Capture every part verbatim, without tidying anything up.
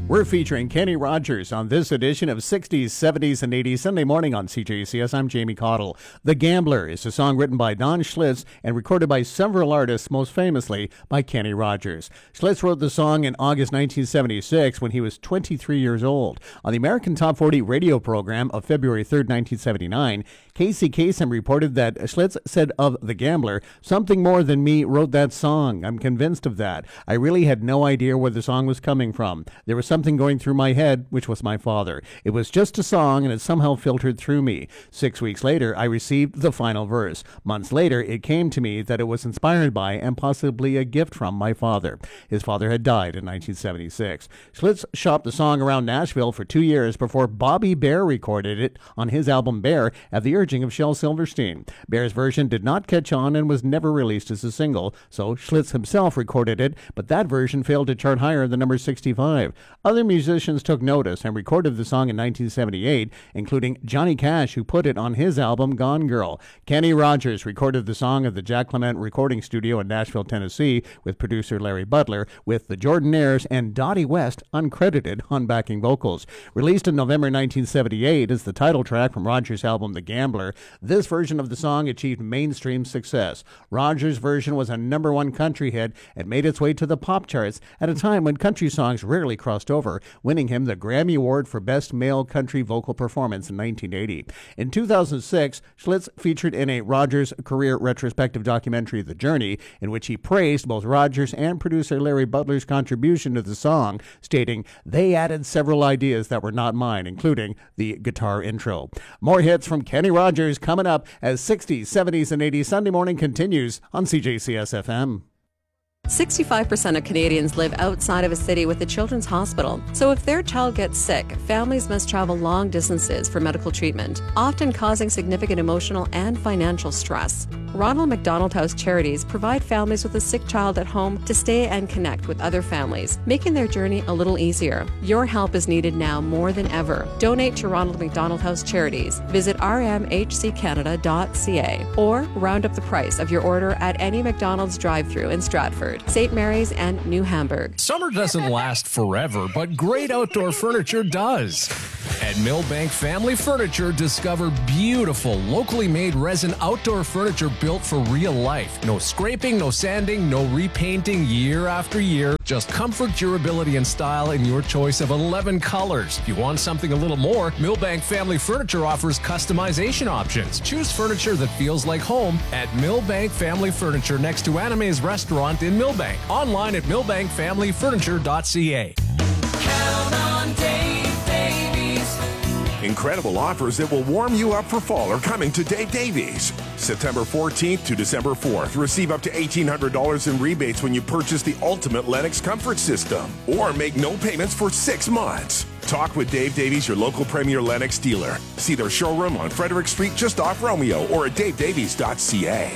We're featuring Kenny Rogers on this edition of sixties, seventies, and eighties Sunday morning on C J C S. I'm Jamie Cottle. The Gambler is a song written by Don Schlitz and recorded by several artists, most famously by Kenny Rogers. Schlitz wrote the song in August nineteen seventy-six when he was twenty-three years old. On the American Top forty radio program of February third, nineteen seventy-nine, Casey Kasem reported that Schlitz said of The Gambler, "Something more than me wrote that song. I'm convinced of that. I really had no idea where the song was coming from. There was something going through my head, which was my father. It was just a song, and it somehow filtered through me. Six weeks later, I received the final verse. Months later, it came to me that it was inspired by and possibly a gift from my father." His father had died in nineteen seventy-six. Schlitz shopped the song around Nashville for two years before Bobby Bare recorded it on his album Bare at the urging of Shel Silverstein. Bare's version did not catch on and was never released as a single, so Schlitz himself recorded it, but that version failed to chart higher than number sixty-five. Other musicians took notice and recorded the song in nineteen seventy-eight, including Johnny Cash, who put it on his album Gone Girl. Kenny Rogers recorded the song at the Jack Clement Recording Studio in Nashville, Tennessee, with producer Larry Butler, with the Jordanaires and Dottie West uncredited on backing vocals. Released in November nineteen seventy-eight as the title track from Rogers' album The Gambler, this version of the song achieved mainstream success. Rogers' version was a number one country hit and made its way to the pop charts at a time when country songs rarely crossed over, winning him the Grammy Award for Best Male Country Vocal Performance in nineteen eighty. In two thousand six, Schlitz featured in a Rogers career retrospective documentary, The Journey, in which he praised both Rogers and producer Larry Butler's contribution to the song, stating, "They added several ideas that were not mine, including the guitar intro." More hits from Kenny Rogers coming up as sixties, seventies, and eighties Sunday morning continues on C J C S F M. sixty-five percent of Canadians live outside of a city with a children's hospital. So if their child gets sick, families must travel long distances for medical treatment, often causing significant emotional and financial stress. Ronald McDonald House Charities provide families with a sick child at home to stay and connect with other families, making their journey a little easier. Your help is needed now more than ever. Donate to Ronald McDonald House Charities. Visit r m h c canada dot c a or round up the price of your order at any McDonald's drive-thru in Stratford, Saint Mary's, and New Hamburg. Summer doesn't last forever, but great outdoor furniture does. At Millbank Family Furniture, discover beautiful, locally made resin outdoor furniture built for real life. No scraping, no sanding, no repainting year after year. Just comfort, durability, and style in your choice of eleven colors. If you want something a little more, Millbank Family Furniture offers customization options. Choose furniture that feels like home at Millbank Family Furniture next to Anime's Restaurant in Millbank. Online at millbank family furniture dot c a. Count on Dave Davies. Incredible offers that will warm you up for fall are coming to Dave Davies. September fourteenth to December fourth. Receive up to eighteen hundred dollars in rebates when you purchase the Ultimate Lennox Comfort System or make no payments for six months. Talk with Dave Davies, your local Premier Lennox dealer. See their showroom on Frederick Street just off Romeo or at dave davies dot c a.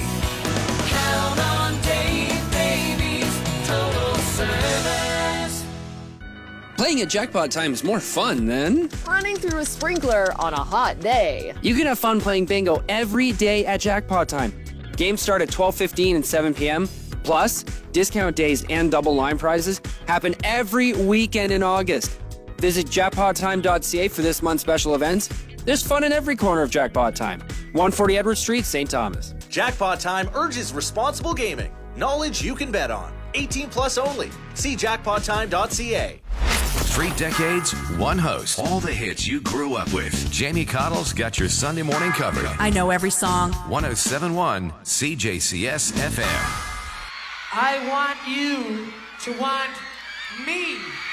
Count on Dave Davies, total service. Playing at Jackpot Time is more fun than running through a sprinkler on a hot day. You can have fun playing bingo every day at Jackpot Time. Games start at twelve fifteen and seven p.m. Plus, discount days and double line prizes happen every weekend in August. Visit jackpot time dot c a for this month's special events. There's fun in every corner of Jackpot Time. one forty Edward Street, Saint Thomas. Jackpot Time urges responsible gaming. Knowledge you can bet on. eighteen plus only. See jackpot time dot c a. Three decades, one host. All the hits you grew up with. Jamie Cottle's got your Sunday morning covered. I know every song. one oh seven point one C J C S F M. I want you to want me.